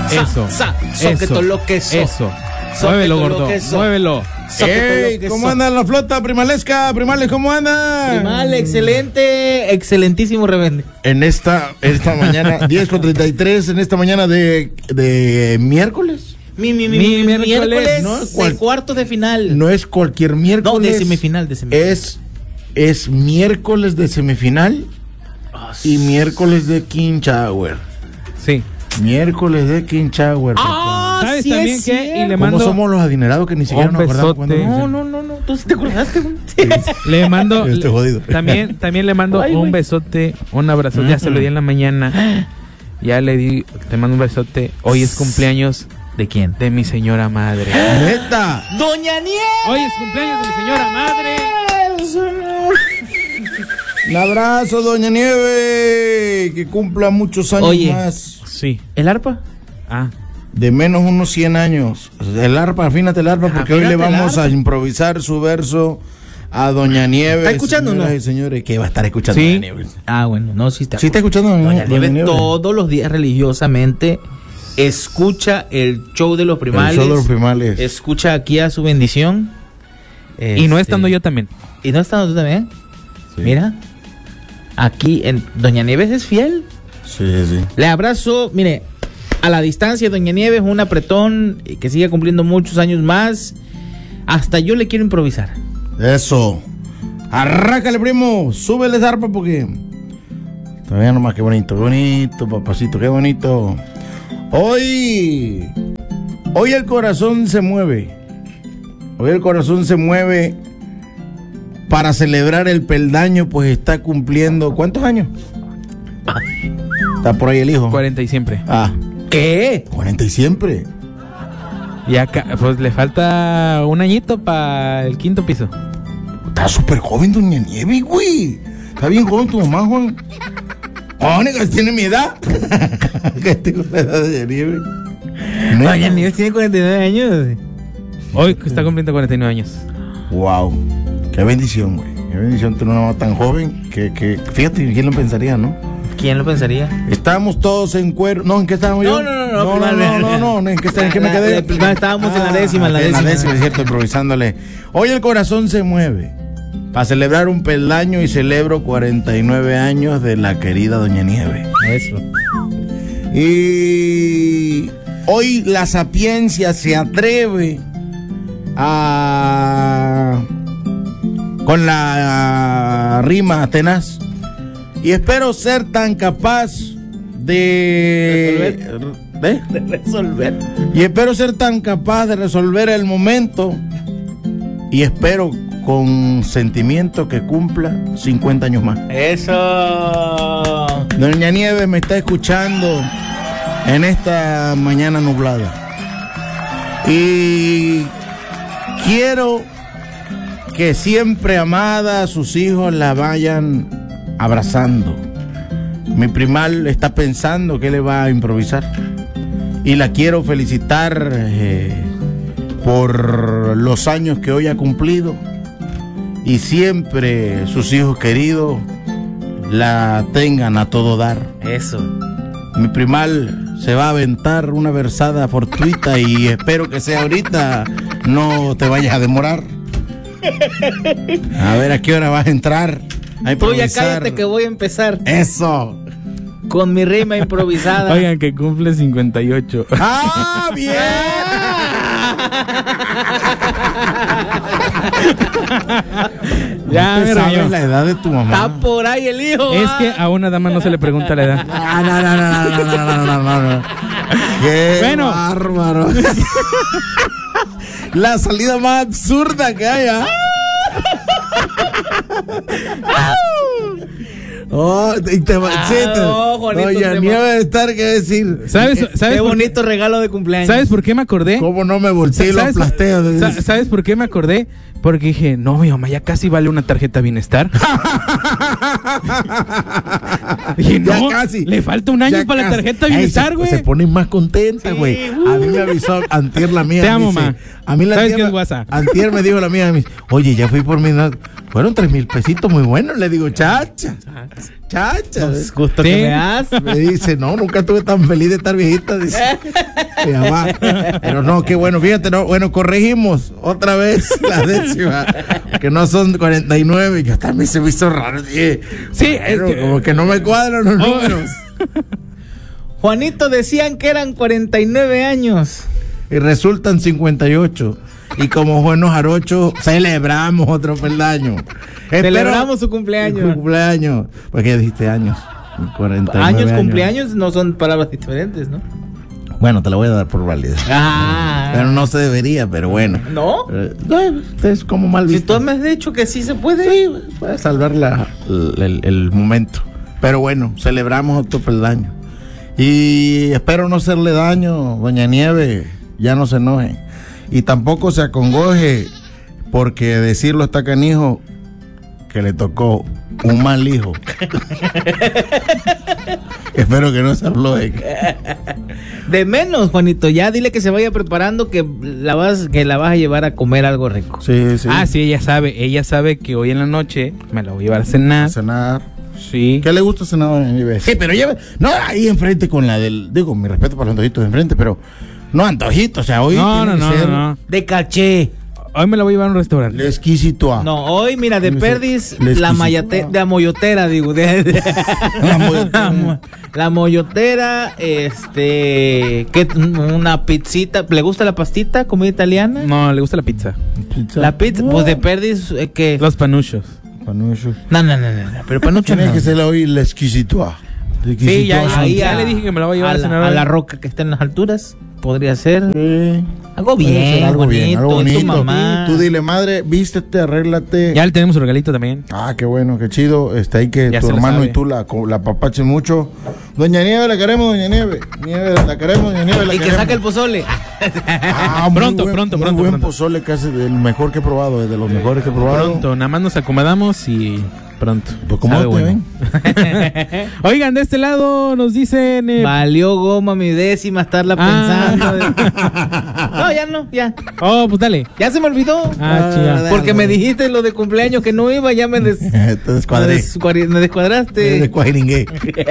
Eso. Soqueto lo que so. Eso. Muévelo, gordo. Muévelo. Ey, ¿cómo anda la flota primalesca? Primales, ¿cómo andan? Primal, excelente, excelentísimo rebelde. En esta mañana, 10:33, en esta mañana de miércoles. Miércoles no, de cuartos de final. No es cualquier miércoles. No, de semifinal. Es miércoles de semifinal y miércoles de King Shower. Sí. Miércoles de King Shower. ¿Sabes sí también es que? cierto. Y le ¿Cómo mando somos los adinerados que ni siquiera nos acordamos cuándo? No. ¿Tú sí te acordaste? le mando Estoy jodido. También le mando un besote, un abrazote. Ya se lo di en la mañana. Ya le di, te mando un besote. Hoy es cumpleaños. ¿De quién? De mi señora madre. ¡Neta! ¡Doña Nieves! Hoy es cumpleaños de mi señora madre. Un abrazo, doña Nieve. Que cumpla muchos años más. Sí. ¿El arpa? De menos unos 100 años. El arpa, afínate el arpa, porque hoy le vamos a improvisar su verso a doña Nieves. ¿Está escuchando, señoras no? y señores, que va a estar escuchando Sí. doña Nieves. Bueno, no, sí está. ¿Sí está escuchando Doña Nieves todos los días religiosamente escucha el show de los primales. El show de los primales. Escucha aquí a su bendición. Y no estando yo también. ¿Y no estando tú también? Sí. Mira. Aquí, Doña Nieves es fiel. Sí. Le abrazo, mire, a la distancia, Doña Nieves, un apretón, que siga cumpliendo muchos años más. Hasta yo le quiero improvisar. Eso. Arrácale, primo. Súbele esa arpa porque todavía nomás, qué bonito, papacito, qué bonito. Hoy el corazón se mueve. Hoy el corazón se mueve para celebrar el peldaño, pues está cumpliendo. ¿Cuántos años? Está por ahí el hijo. 40 y siempre. ¿Qué? 40 y siempre. Y acá, pues le falta un añito para el 5º piso. Está súper joven, doña Nieve, güey. Está bien joven tu mamá, Juan. Que tiene mi edad. Que tengo la edad de doña Nieve. Doña Nieves tiene 49 años. Hoy está cumpliendo 49 años. Wow. Qué bendición, güey. Qué bendición tener una mamá tan joven que fíjate, ¿quién lo pensaría, no? ¿Quién lo pensaría? Estábamos todos en cuero. No, ¿en qué estábamos yo? No, ¿en qué me quedé? Estábamos en la décima, es cierto, improvisándole. Hoy el corazón se mueve para celebrar un peldaño y celebro 49 años de la querida doña Nieve. Eso. Y hoy la sapiencia se atreve con la rima tenaz. Y espero ser tan capaz de resolver. Y espero ser tan capaz de resolver el momento. Y espero con sentimiento que cumpla 50 años más. Eso. Doña Nieves me está escuchando en esta mañana nublada. Y quiero que siempre amada a sus hijos la vayan abrazando. Mi primal está pensando que le va a improvisar y la quiero felicitar por los años que hoy ha cumplido y siempre sus hijos queridos la tengan a todo dar. Eso. Mi primal se va a aventar una versada fortuita y espero que sea ahorita, no te vayas a demorar. A ver a qué hora vas a entrar. Tú ya cállate que voy a empezar. Eso. Con mi rima improvisada. Oigan, que cumple 58. ¡Ah, bien! Ya me sabes la edad de tu mamá. Está por ahí el hijo. Es que a una dama no se le pregunta la edad. No. Qué bueno, bárbaro. La salida más absurda que haya. Doña Nieve de estar que decir. ¿Sabes qué bonito regalo de cumpleaños? ¿Sabes por qué me acordé? ¿Cómo no me volteé los plasteos? ¿Sabes por qué me acordé? Porque dije, no, mi mamá ya casi vale una tarjeta Bienestar. Dije, no, casi, le falta un año para la tarjeta Bienestar, güey. Se pone más contenta, güey. Sí, a mí me avisó antier la mía. Te amo, ma. A mí la ¿sabes tía, qué es WhatsApp? Antier me dijo la mía, oye, ya fui por mi... Fueron 3,000 pesitos muy buenos, le digo, chacha. Chacha. Justo Sí. que me das. Me dice, no, nunca estuve tan feliz de estar viejita. Dice, mi mamá. Pero no, qué bueno, fíjate, no, bueno, corregimos otra vez la décima, que no son 49. Yo también se me hizo raro. Dije, Sí, bueno, es que- como que no me cuadran los números. Juanito, decían que eran 49 años. Y resultan 58. Y como buenos jarochos, celebramos otro peldaño. Celebramos su cumpleaños. Su cumpleaños. Porque ya dijiste años. 49 Años, cumpleaños no son palabras diferentes, ¿no? Bueno, te la voy a dar por válida. Ah. Pero no se debería, pero bueno. ¿No? Es como mal Si visto. tú me has dicho que sí se puede. Sí, puede salvar el momento. Pero bueno, celebramos otro peldaño. Y espero no hacerle daño, doña Nieve. Ya no se enoje. Y tampoco se acongoje, porque decirlo está canijo, que le tocó un mal hijo. Espero que no se afloje. De menos, Juanito. Ya dile que se vaya preparando, que la vas a llevar a comer algo rico. Sí, sí. Ah, sí, ella sabe que hoy en la noche me la voy a llevar a cenar. A cenar. Sí. ¿Qué le gusta cenar, doña Nieve? Sí, pero lleve. No, ahí enfrente con la del. Digo, mi respeto para los antojitos de enfrente, pero. No antojitos, o sea, hoy. No, tiene no, que no, ser no. De caché. Hoy me la voy a llevar a un restaurante. el exquisito. No, hoy, mira, de Les- perdis, les la quisito. la mollotera, digo. La mollotera. La mollotera, que una pizzita. ¿Le gusta la pastita, comida italiana? No, le gusta la pizza. La pizza, pues de perdis, que... Los panuchos. Panucho. No, pero panucho Tiene no. que ser hoy el exquisito. Sí, ya, Ahí ya le dije que me la voy a llevar a cenar a hoy. la roca que está en las alturas. Podría ser Sí. algo Puede bien, ser algo bien, algo bonito. bonito. Tu mamá. Tú dile, madre, vístete, arréglate. Ya le tenemos un regalito también. Ah, qué bueno, qué chido. Ahí que Ya tu se lo hermano sabe. y tú la papachen mucho. Doña Nieve, la queremos, doña Nieve. Nieve, la queremos, doña Nieve, la Y que queremos. saque el pozole. Ah, muy Pronto, buen- pronto, muy pronto, buen pronto. pozole que hace, el mejor que he probado, de los mejores que he probado. Pronto, nada más nos acomodamos y pronto. Pues, ¿cómo Sabe te bueno. ven? Oigan, de este lado nos dicen... Valió goma mi décima estarla pensando. No, ya no, ya. Oh, pues dale. Ya se me olvidó. Ah, chica. Porque me dijiste lo de cumpleaños que no iba, ya me Te descuadré. me descuadraste. Descuadringué.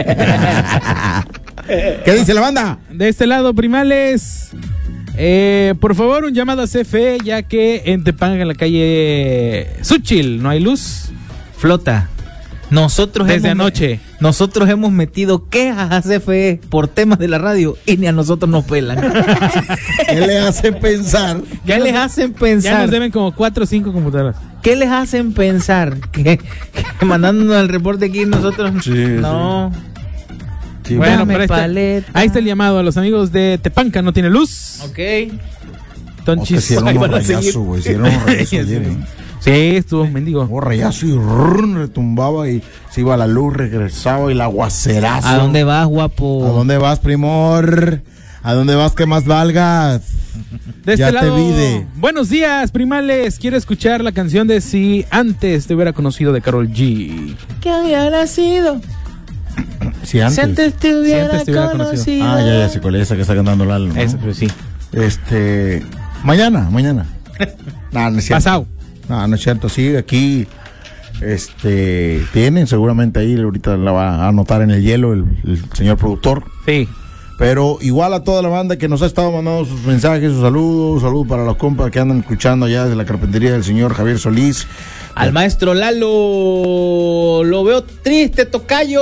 ¿Qué dice la banda? De este lado, primales. Por favor, un llamado a CFE, ya que en Tepanga, en la calle Suchil, no hay luz. Flota. Desde anoche. Nosotros hemos metido quejas a CFE por temas de la radio y ni a nosotros nos pelan. ¿Qué le hace pensar? ¿Qué les hacen Ya pensar? nos deben como 4 o 5 computadoras. ¿Qué les hacen pensar? Que mandándonos el reporte aquí nosotros. Sí, no. Sí, Bueno, Dame pero paleta. ahí está el llamado a los amigos de Tepanca, no tiene luz. Ok. Tonchis. si era Ahí un van a seguir. rayazo, güey. Si era un rayazo ayer, ¿eh? Sí, estuvo mendigo. Un rayazo y retumbaba y se iba la luz, regresaba y el aguacerazo. ¿A dónde vas, guapo? ¿A dónde vas, primor? ¿A dónde vas que más valgas? De Ya este te lado, vi de- buenos días, primales. Quiero escuchar la canción de Si Antes Te Hubiera Conocido de Karol G. ¿Qué había nacido? Si antes. Si antes te hubiera, antes te hubiera conocido. conocido. Ah, ya sé cuál es esa que está cantando Lalo, ¿no? Eso, pues sí. Mañana. No, no es cierto. Pasado. No, no es cierto, sí, aquí tienen seguramente ahí, ahorita la va a anotar en el hielo el señor productor, Sí. pero igual a toda la banda que nos ha estado mandando sus mensajes, sus saludos para los compas que andan escuchando allá desde la carpintería del señor Javier Solís. Al maestro Lalo, lo veo triste, tocayo.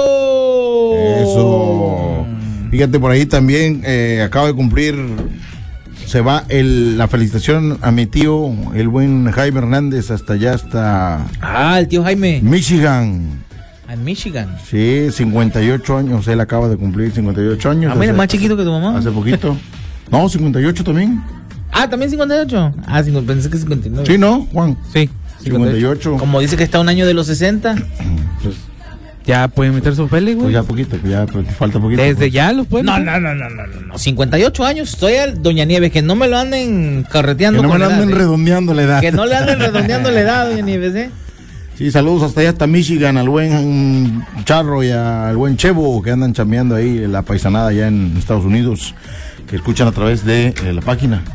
Eso. Fíjate, por ahí también acaba de cumplir, se va la felicitación a mi tío, el buen Jaime Hernández, hasta allá, hasta Ah, el tío Jaime. Michigan. En Michigan. Sí, 58 años, él acaba de cumplir 58 años. Ah, mira, hace- más chiquito que tu mamá. Hace poquito. No, 58 también. Ah, también 58. Ah, pensé que 59. Sí, ¿no, Juan? Sí. 58. Como dice que está un año de los 60. Ya pueden meter su pele, Pues güey. ya poquito, pues falta poquito. Desde pues. ya los pueden No, meter. no. 58 años. Estoy al Doña Nieves. Que no me lo anden carreteando. Que no me con lo la anden edad, redondeando la edad. Que no le anden redondeando la edad, Doña Nieves, Sí, saludos hasta allá, hasta Michigan, al buen Charro y al buen Chevo, que andan chambeando ahí la paisanada allá en Estados Unidos, que escuchan a través de la página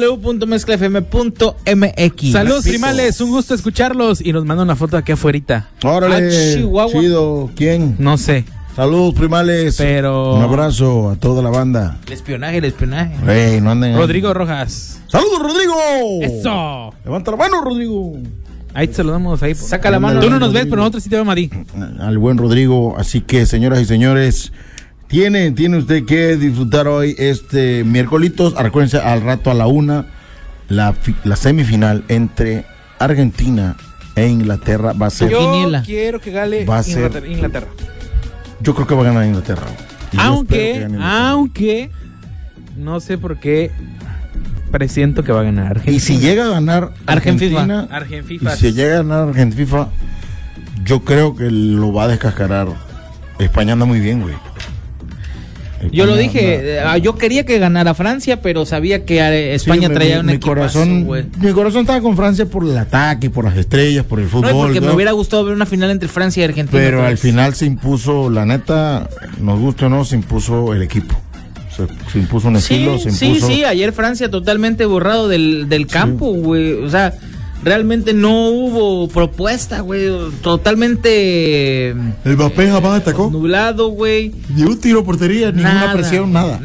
www.mezclafm.mx. Saludos, primales, un gusto escucharlos. Y nos manda una foto aquí afuerita. Órale, Chihuahua. chido, ¿quién? No sé, Saludos, primales. pero... Un abrazo a toda la banda. El espionaje. Ey, no anden. Rodrigo Rojas. ¡Saludos, Rodrigo! ¡Eso! Levanta la mano, Rodrigo. Ahí te saludamos, ahí. Saca la mano. Tú no nos ves, pero nosotros sí te vemos a ti. Al buen Rodrigo. Así que, señoras y señores, tiene usted que disfrutar hoy este miércolitos. Acuérdense, al rato a la 1, la semifinal entre Argentina e Inglaterra va a ser. Yo Quiniela. quiero que gane Va a ser- Inglaterra. Yo creo que va a ganar Inglaterra. Y yo espero que gane Inglaterra. Aunque, no sé por qué, presiento que va a ganar Argentina. Y si llega a ganar Argentina, Argentina. y si llega a ganar Argentina, yo creo que lo va a descascarar. España anda muy bien, güey. Yo lo España dije, anda- yo quería que ganara Francia, pero sabía que España Sí, traía un mi equipazo, corazón, güey. mi corazón estaba con Francia por el ataque, por las estrellas, por el fútbol. No, porque ¿no? me hubiera gustado ver una final entre Francia y Argentina. Pero pues. al final se impuso, la neta, nos gusta o no, se impuso el equipo. Se impuso un estilo, se impuso. Sí, ayer Francia totalmente borrado del campo, güey. O sea, realmente no hubo propuesta, güey. Totalmente El Mbappé jamás atacó. nublado, güey. Ni un tiro a portería, ninguna presión, nada.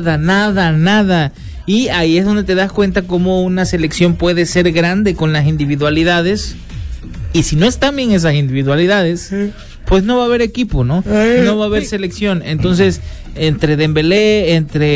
Nada. Y ahí es donde te das cuenta cómo una selección puede ser grande con las individualidades. Y si no están bien esas individualidades, pues no va a haber equipo, ¿no? No va a haber selección. Entonces, entre Dembélé,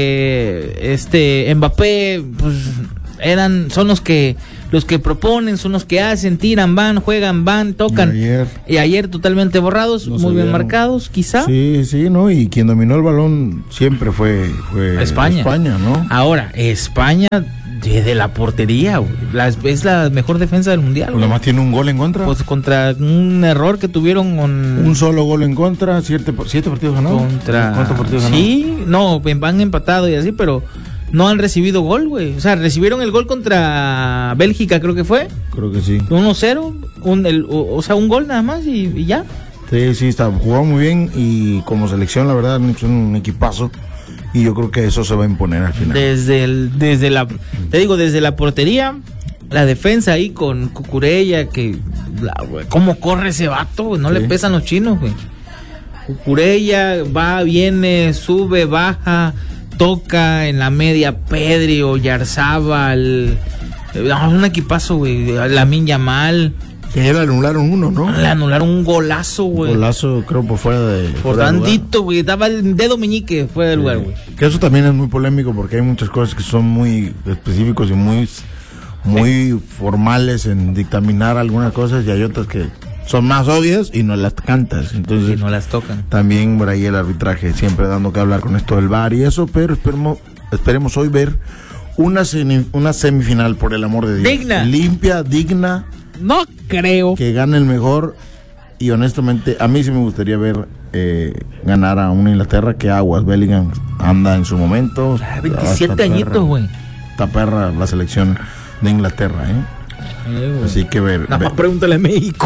entre Mbappé, pues son los que proponen, son los que hacen, tiran, van, juegan, van, tocan. Y ayer totalmente borrados, No muy se bien vieron. marcados, quizá. Sí, ¿no? Y quien dominó el balón siempre fue España, ¿no? Ahora, España de la portería, güey, es la mejor defensa del mundial. Pues nomás tiene un gol en contra. Pues contra un error que tuvieron Un solo gol en contra, siete partidos ganados. ¿Cuántos partidos ganados? Sí, no, van empatados y así, pero no han recibido gol, güey. O sea, recibieron el gol contra Bélgica, creo que fue. Creo que sí. 1-0, un gol nada más y ya. Sí, jugó muy bien y como selección, la verdad, han hecho un equipazo. Y yo creo que eso se va a imponer al final. Desde la portería, la defensa ahí con Cucurella, cómo corre ese vato, güey, no Sí. le pesan los chinos, güey. Cucurella va, viene, sube, baja, toca en la media Pedri o Yarzábal. Un equipazo, güey. Lamine Yamal. Que ya le anularon uno, ¿no? Le anularon un golazo, güey. Golazo, creo, por fuera de. Por fuera de lugar. tantito, güey. Daba el dedo meñique fuera del lugar, güey. Que eso también es muy polémico porque hay muchas cosas que son muy específicos y muy formales en dictaminar algunas cosas y hay otras que son más obvias y no las cantas. Entonces, Y no las tocan. también por ahí el arbitraje siempre dando que hablar con esto del VAR y eso, pero esperemos hoy ver una semifinal, por el amor de Dios. Digna. Limpia, digna, No creo. que gane el mejor. Y honestamente, a mí sí me gustaría ver ganar a una Inglaterra que aguas. Bellingham anda en su momento. 27 Está añitos, perra. güey. Está perra la selección de Inglaterra, Así que Nada más pregúntale a México.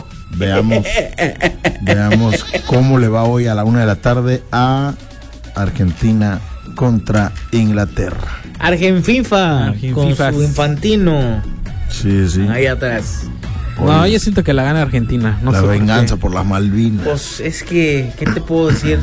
veamos cómo le va hoy a la 1 de la tarde a Argentina contra Inglaterra. Argenfinfa, con Argenfinfas. su Infantino Sí. ahí atrás. No, Oye, yo siento que la gana Argentina. No la sé por qué. venganza por las Malvinas. Pues es que, ¿qué te puedo decir?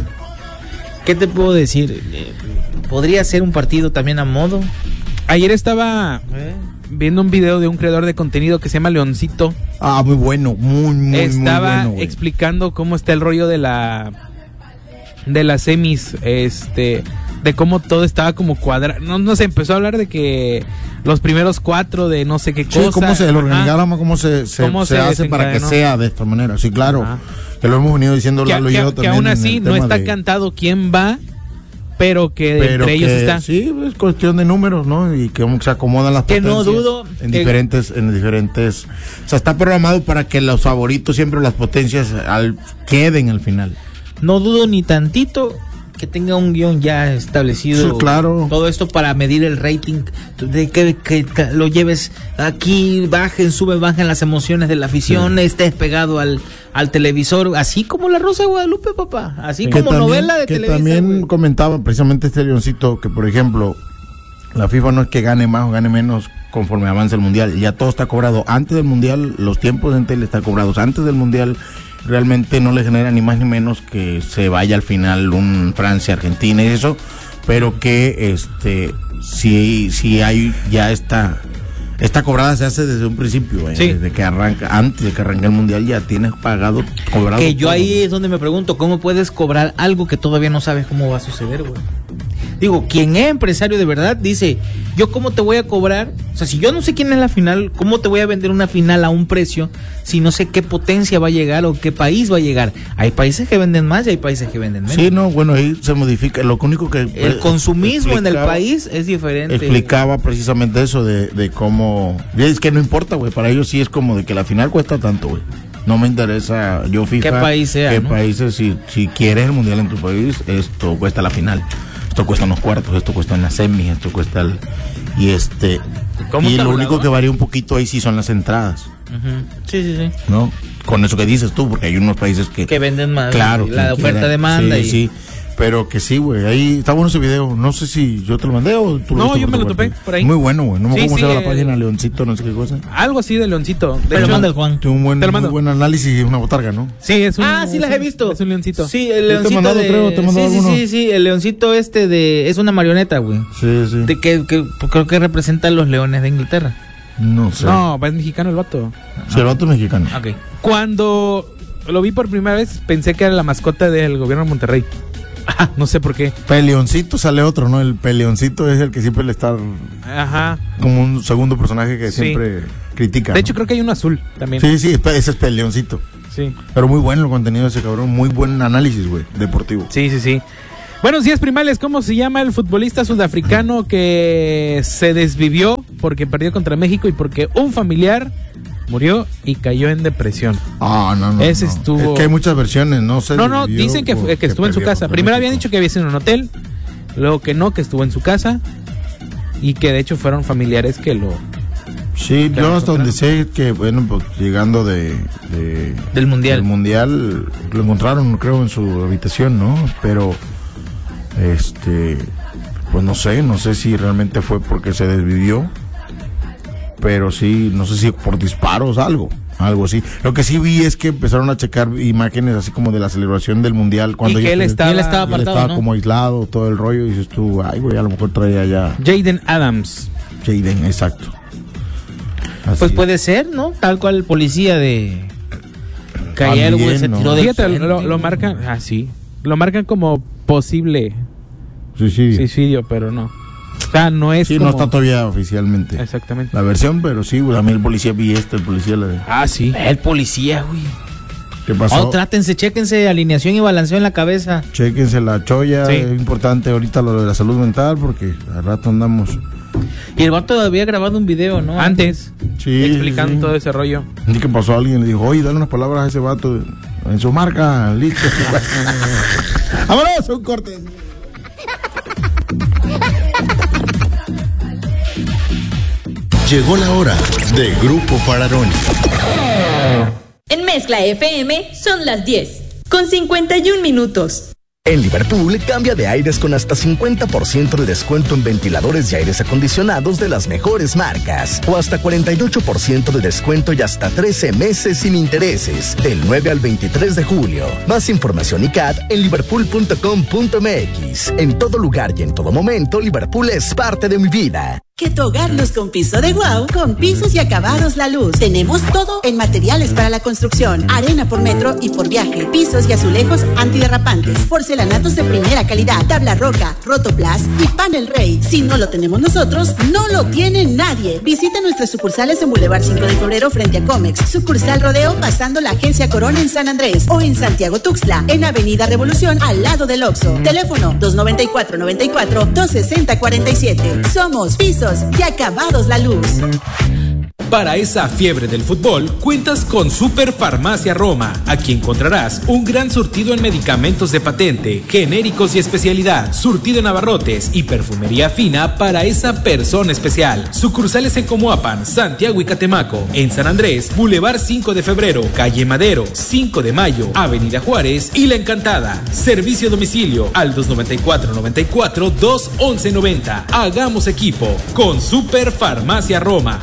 Podría ser un partido también a modo. Ayer estaba viendo un video de un creador de contenido que se llama Leoncito. Muy bueno, muy Estaba bueno, güey. explicando cómo está el rollo de las semis, de cómo todo estaba como cuadrado. No sé, empezó a hablar de que los primeros 4 de no sé qué Sí, cosa. cómo el Ajá. organigrama, cómo se hace para que desencadenó. sea de esta manera. Sí, claro. Ajá. Que lo hemos venido diciendo Lalo y yo Que también. aún en así el no tema está de- cantado quién va, pero que pero entre ellos que está. Sí, es cuestión de números, ¿no? Y que se acomodan las Que no potencias dudo en que- diferentes. O sea, está programado para que los favoritos, siempre las potencias, queden al final. No dudo ni tantito que tenga un guión ya establecido. Sí, claro. Todo esto para medir el rating, de que lo lleves aquí, bajen las emociones de la afición, estés pegado al televisor, así como La Rosa de Guadalupe, papá, así como también, novela de que Televisa. también güey. comentaba precisamente este leoncito que, por ejemplo, la FIFA no es que gane más o gane menos conforme avanza el mundial, ya todo está cobrado antes del mundial, los tiempos de tele están cobrados antes del mundial, realmente no le genera ni más ni menos que se vaya al final un Francia-Argentina y eso, pero que si hay ya está cobrada, se hace desde un principio, Sí. desde que arranca, antes de que arranque el mundial ya tienes cobrado. Que yo todo. ahí es donde me pregunto, ¿cómo puedes cobrar algo que todavía no sabes cómo va a suceder, güey? Digo, quien es empresario de verdad dice, ¿yo cómo te voy a cobrar? O sea, si yo no sé quién es la final, ¿cómo te voy a vender una final a un precio si no sé qué potencia va a llegar o qué país va a llegar? Hay países que venden más y hay países que venden menos. Sí, no, bueno, ahí se modifica, lo único que... El consumismo en el explicaba- país es diferente. Explicaba precisamente eso de cómo... Es que no importa, güey, para ellos sí es como de que la final cuesta tanto, güey. No me interesa, yo FIFA... ¿Qué país sea, qué no? países, si quieres el mundial en tu país, esto cuesta la final. Esto cuesta unos cuartos, esto cuesta una semi, esto cuesta el... ¿Cómo Y te lo hablaba? único que varía un poquito ahí sí son las entradas, Ujú. Sí. ¿no? Con eso que dices tú, porque hay unos países que venden más. claro, La que oferta-demanda. sí, sí, pero que sí, güey, ahí está bueno ese video, no sé si yo te lo mandé o tú lo No, viste yo me tu lo topé parte. por ahí. Muy bueno, güey, no me Sí, acuerdo cómo sí, se llama la página, Leoncito, no sé qué cosa. Algo así de leoncito. De Pero hecho, manda el Juan. Tiene un Te lo muy mando. buen análisis y una botarga, ¿no? sí, es un... Sí las he visto. Es un leoncito. Sí, el Yo te he leoncito mandado, creo, te he mandado alguno. sí, el leoncito es una marioneta, güey. Sí, sí. Que creo que representa a los leones de Inglaterra. No sé. No, es mexicano el vato. Sí, el vato es mexicano. Ok. Cuando lo vi por primera vez, pensé que era la mascota del gobierno de Monterrey. No sé por qué. Peleoncito sale otro, ¿no? El Peleoncito es el que siempre le está Ajá. como un segundo personaje que Sí. siempre critica. De ¿no? hecho, creo que hay uno azul también. Sí, ese es Peleoncito. Sí. Pero muy bueno el contenido de ese cabrón, muy buen análisis, güey, deportivo. Sí. Buenos días, primales. ¿Cómo se llama el futbolista sudafricano que se desvivió porque perdió contra México y porque un familiar murió y cayó en depresión? No. Ese no. estuvo- Es que hay muchas versiones, no sé. No, dicen que estuvo en su casa. Primero habían dicho que había sido en un hotel, luego que no, que estuvo en su casa y que de hecho fueron familiares que lo... Sí, Claro, yo hasta claro. donde sé que, bueno, pues llegando del Mundial. mundial, lo encontraron, creo, en su habitación, ¿no? Pero, pues no sé si realmente fue porque se desvivió, pero sí, no sé si por disparos, algo así. Lo que sí vi es que empezaron a checar imágenes así como de la celebración del mundial cuando Y que él estaba- Él estaba y él apartado, estaba ¿no? como aislado, todo el rollo, y dices tú, ay, güey, a lo mejor traía ya Jaden Adams. Jaden, exacto. Así Pues es. puede ser, ¿no? Tal cual el policía de... Que ayer, También, güey, se ¿no? tiró de Fíjate, frente, lo güey. marcan... Ah, sí. Lo marcan como posible Suicidio. suicidio, pero no. O sea, no es Sí, como... no está todavía oficialmente Exactamente. la versión, pero sí, güey, también el policía vi el policía le... Ah, sí. El policía, güey. ¿Qué pasó? Chéquense alineación y balanceo en la cabeza. Chéquense la cholla, Sí. es importante ahorita lo de la salud mental porque al rato andamos... Y el vato había grabado un video, ¿no? Antes, Sí, explicando sí. todo ese rollo. ¿Y qué pasó? Alguien le dijo, oye, dale unas palabras a ese vato en su marca, listo. ¡Vámonos! Un corte. Llegó la hora de Grupo Fararoni. En Mezcla FM son las 10, con 51 minutos. En Liverpool, cambia de aires con hasta 50% de descuento en ventiladores y aires acondicionados de las mejores marcas. O hasta 48% de descuento y hasta 13 meses sin intereses. Del 9 al 23 de julio. Más información y CAT en liverpool.com.mx. En todo lugar y en todo momento, Liverpool es parte de mi vida. Que tu hogar luz con piso de Guau, con pisos y acabados La Luz. Tenemos todo en materiales para la construcción, arena por metro y por viaje, pisos y azulejos antiderrapantes, porcelanatos de primera calidad, tabla roca, rotoplas y panel rey. Si no lo tenemos nosotros, no lo tiene nadie. Visita nuestras sucursales en Boulevard 5 de Febrero frente a Comex, sucursal Rodeo pasando la agencia Corona en San Andrés o en Santiago Tuxtla, en Avenida Revolución al lado del Oxxo. Teléfono 294-94-260-47. Somos pisos y acabados La Luz. Para esa fiebre del fútbol, cuentas con Super Farmacia Roma. Aquí encontrarás un gran surtido en medicamentos de patente, genéricos y especialidad, surtido en abarrotes y perfumería fina para esa persona especial. Sucursales en Comoapan, Santiago y Catemaco. En San Andrés, Boulevard 5 de Febrero, Calle Madero, 5 de Mayo, Avenida Juárez y La Encantada. Servicio a domicilio al 294-94-21190. Hagamos equipo con Super Farmacia Roma.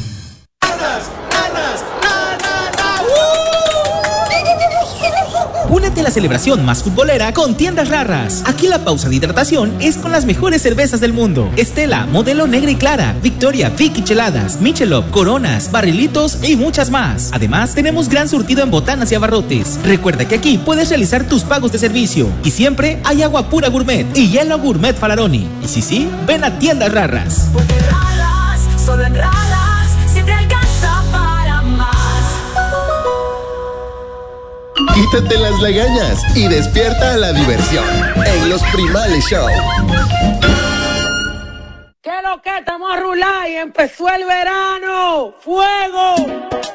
Únete a la celebración más futbolera con Tiendas Rarras. Aquí la pausa de hidratación es con las mejores cervezas del mundo. Estela, Modelo Negra y Clara, Victoria, Vicky Cheladas, Michelob, Coronas, Barrilitos y muchas más. Además, tenemos gran surtido en botanas y abarrotes. Recuerda que aquí puedes realizar tus pagos de servicio. Y siempre hay agua pura gourmet y hielo gourmet Falaroni. Y sí, ven a Tiendas Rarras. Porque Rarras, solo en Rarras, siempre alcanza para más. Quítate las lagañas y despierta a la diversión en los Primales Show. ¿Qué es lo que estamos a rular y empezó el verano? ¡Fuego!